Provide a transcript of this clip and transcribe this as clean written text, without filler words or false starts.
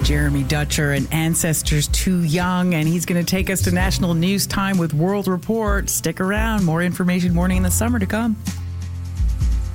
Jeremy Dutcher and Ancestors Too Young, and he's going to take us to national news time with World Report. Stick around. More information morning in the summer to come.